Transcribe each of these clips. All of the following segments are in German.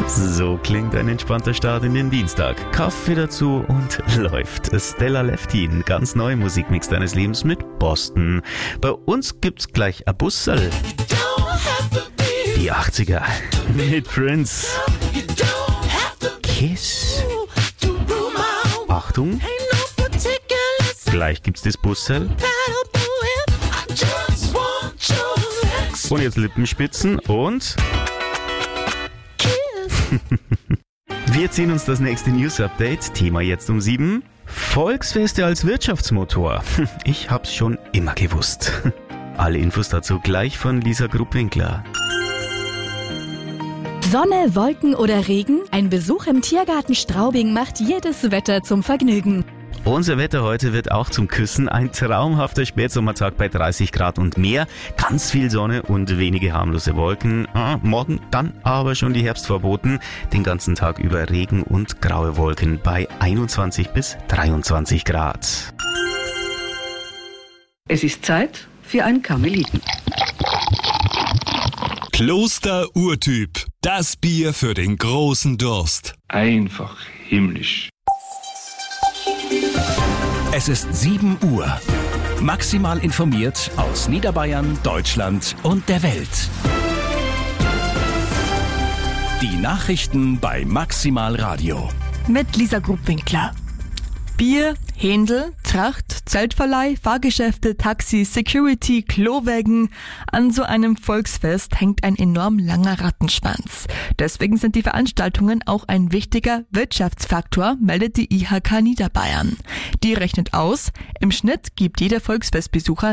So klingt ein entspannter Start in den Dienstag. Kaffee dazu und läuft. Stella Leftin, ganz neue Musikmix deines Lebens mit Boston. Bei uns gibt's gleich ein Bussel. Die 80er mit Prince. Kiss. Achtung. Gleich gibt's das Bussel. Und jetzt Lippenspitzen und... Wir ziehen uns das nächste News-Update. Thema jetzt um 7. Volksfeste als Wirtschaftsmotor. Ich hab's schon immer gewusst. Alle Infos dazu gleich von Lisa Grupp-Winkler. Sonne, Wolken oder Regen? Ein Besuch im Tiergarten Straubing macht jedes Wetter zum Vergnügen. Unser Wetter heute wird auch zum Küssen. Ein traumhafter Spätsommertag bei 30 Grad und mehr. Ganz viel Sonne und wenige harmlose Wolken. Morgen dann aber schon die Herbstvorboten. Den ganzen Tag über Regen und graue Wolken bei 21 bis 23 Grad. Es ist Zeit für ein Karmeliten. Kloster Urtyp. Das Bier für den großen Durst. Einfach himmlisch. Es ist 7 Uhr. Maximal informiert aus Niederbayern, Deutschland und der Welt. Die Nachrichten bei Maximal Radio. Mit Lisa Grupp-Winkler. Bier, Händel, Tracht, Zeltverleih, Fahrgeschäfte, Taxi, Security, Klowägen. An so einem Volksfest hängt ein enorm langer Rattenschwanz. Deswegen sind die Veranstaltungen auch ein wichtiger Wirtschaftsfaktor, meldet die IHK Niederbayern. Die rechnet aus, im Schnitt gibt jeder Volksfestbesucher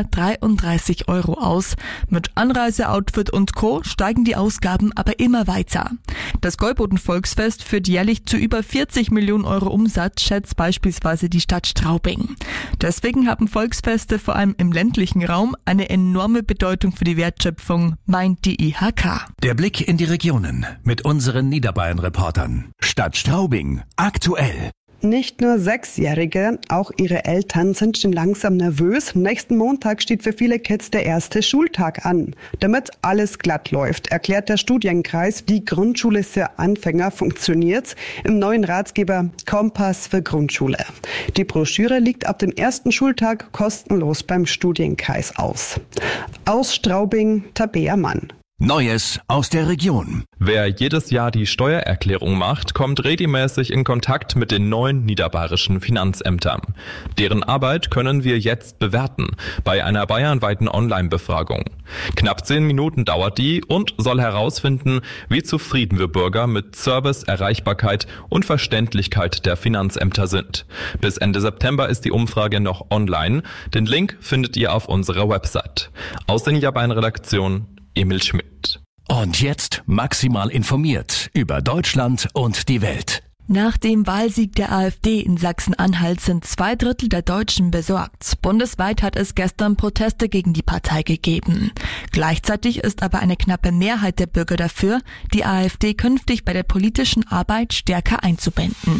33 € aus. Mit Anreise, Outfit und Co. steigen die Ausgaben aber immer weiter. Das Gäuboden-Volksfest führt jährlich zu über 40 Millionen € Umsatz, schätzt beispielsweise die Stadt Straubing. Deswegen haben Volksfeste vor allem im ländlichen Raum eine enorme Bedeutung für die Wertschöpfung, meint die IHK. Der Blick in die Regionen mit unseren Niederbayern-Reportern. Stadt Straubing, aktuell. Nicht nur Sechsjährige, auch ihre Eltern sind schon langsam nervös. Nächsten Montag steht für viele Kids der erste Schultag an. Damit alles glatt läuft, erklärt der Studienkreis, wie Grundschule für Anfänger funktioniert, im neuen Ratgeber Kompass für Grundschule. Die Broschüre liegt ab dem ersten Schultag kostenlos beim Studienkreis aus. Aus Straubing, Tabea Mann. Neues aus der Region. Wer jedes Jahr die Steuererklärung macht, kommt regelmäßig in Kontakt mit den neuen niederbayerischen Finanzämtern. Deren Arbeit können wir jetzt bewerten bei einer bayernweiten Online-Befragung. Knapp 10 Minuten dauert die und soll herausfinden, wie zufrieden wir Bürger mit Service, Erreichbarkeit und Verständlichkeit der Finanzämter sind. Bis Ende September ist die Umfrage noch online. Den Link findet ihr auf unserer Website. Aus der Niederbayern-Redaktion Emil Schmidt. Und jetzt maximal informiert über Deutschland und die Welt. Nach dem Wahlsieg der AfD in Sachsen-Anhalt sind 2/3 der Deutschen besorgt. Bundesweit hat es gestern Proteste gegen die Partei gegeben. Gleichzeitig ist aber eine knappe Mehrheit der Bürger dafür, die AfD künftig bei der politischen Arbeit stärker einzubinden.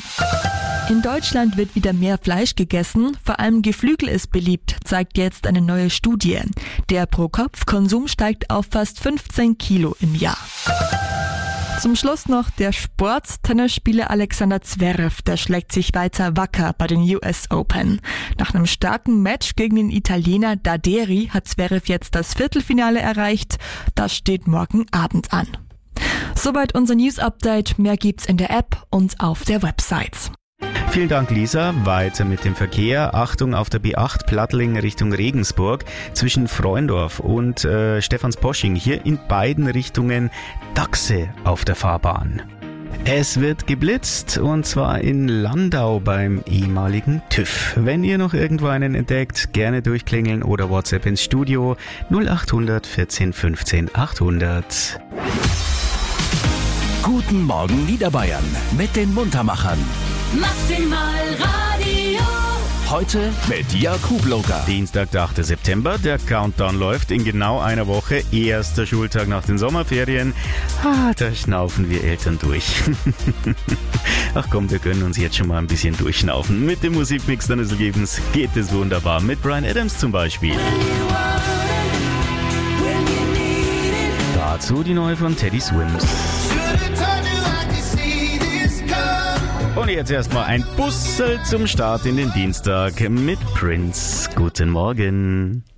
In Deutschland wird wieder mehr Fleisch gegessen, vor allem Geflügel ist beliebt, zeigt jetzt eine neue Studie. Der Pro-Kopf-Konsum steigt auf fast 15 Kilo im Jahr. Zum Schluss noch der Sport. Tennisspieler Alexander Zverev, der schlägt sich weiter wacker bei den US Open. Nach einem starken Match gegen den Italiener Daderi hat Zverev jetzt das Viertelfinale erreicht. Das steht morgen Abend an. Soweit unser News-Update. Mehr gibt's in der App und auf der Website. Vielen Dank, Lisa. Weiter mit dem Verkehr. Achtung auf der B8 Plattling Richtung Regensburg zwischen Freundorf und Stephansposching. Hier in beiden Richtungen Dachse auf der Fahrbahn. Es wird geblitzt und zwar in Landau beim ehemaligen TÜV. Wenn ihr noch irgendwo einen entdeckt, gerne durchklingeln oder WhatsApp ins Studio 0800 14 15 800. Guten Morgen Niederbayern mit den Muntermachern. Maximal Radio. Heute mit Jakub Loger. Dienstag, der 8. September. Der Countdown läuft in genau einer Woche. Erster Schultag nach den Sommerferien. Da schnaufen wir Eltern durch. Ach komm, wir können uns jetzt schon mal ein bisschen durchschnaufen. Mit dem Musikmix deines Lebens geht es wunderbar. Mit Bryan Adams zum Beispiel. Dazu die neue von Teddy Swims. Und jetzt erstmal ein Bussel zum Start in den Dienstag mit Prince. Guten Morgen.